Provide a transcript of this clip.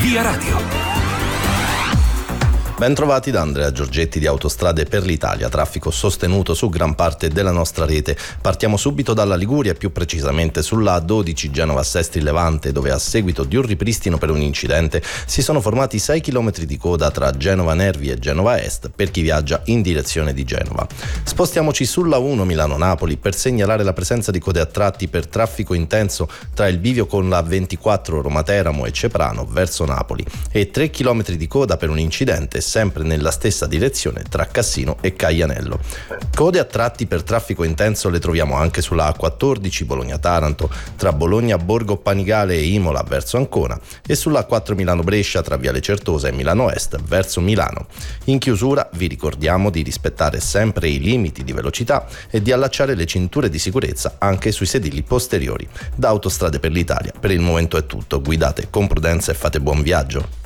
Via Radio. Ben trovati da Andrea Giorgetti di Autostrade per l'Italia, traffico sostenuto su gran parte della nostra rete. Partiamo subito dalla Liguria, più precisamente sulla A12 Genova-Sestri Levante, dove a seguito di un ripristino per un incidente si sono formati 6 km di coda tra Genova Nervi e Genova Est per chi viaggia in direzione di Genova. Spostiamoci sulla 1 Milano-Napoli per segnalare la presenza di code a tratti per traffico intenso tra il bivio con la 24 Roma-Teramo e Ceprano verso Napoli e 3 km di coda per un incidente sempre nella stessa direzione tra Cassino e Caianello. Code a tratti per traffico intenso le troviamo anche sulla A14 Bologna-Taranto tra Bologna-Borgo Panigale e Imola verso Ancona e sulla A4 Milano-Brescia tra Viale Certosa e Milano Est verso Milano. In chiusura vi ricordiamo di rispettare sempre i limiti di velocità e di allacciare le cinture di sicurezza anche sui sedili posteriori. Da Autostrade per l'Italia per il momento è tutto, guidate con prudenza e fate buon viaggio.